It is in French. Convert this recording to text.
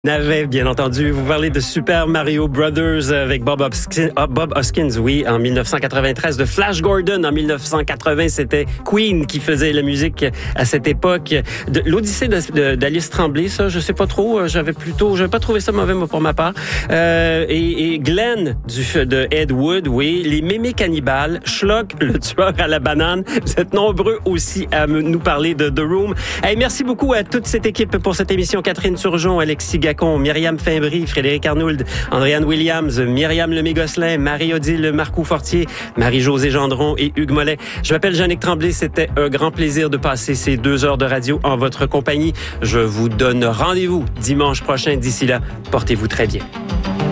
N'avait bien entendu vous parler de Super Mario Brothers avec Bob Hoskins, oui, en 1993, de Flash Gordon en 1980, c'était Queen qui faisait la musique à cette époque. De l'Odyssée d'Alice Tremblay, ça, je sais pas trop, j'avais pas trouvé ça mauvais moi, pour ma part. Et Glenn de Ed Wood, oui, les Mémés cannibales, Schlock, le tueur à la banane. Vous êtes nombreux aussi à nous parler de The Room. Hey, merci beaucoup à toute cette équipe pour cette émission. Catherine Turgeon, Alexis Gacon, Myriam Fimbry, Frédéric Arnould, Andréane Williams, Myriam Lemay-Gosselin, Marie-Odile Marcoux-Fortier, Marie-Josée Gendron et Hugues Mollet. Je m'appelle Jannick Tremblay. C'était un grand plaisir de passer ces 2 heures de radio en votre compagnie. Je vous donne rendez-vous dimanche prochain. D'ici là, portez-vous très bien.